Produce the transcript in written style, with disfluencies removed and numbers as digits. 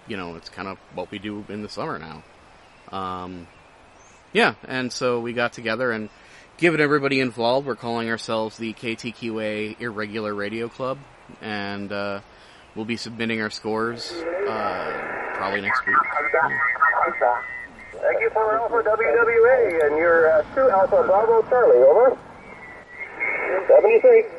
it's kind of what we do in the summer now. Yeah, and so we got together, and given everybody involved, we're calling ourselves the KTQA Irregular Radio Club, and we'll be submitting our scores probably next week. Thank you for Alpha WWA, and you're 2 Alpha Bravo Charlie, over. 73.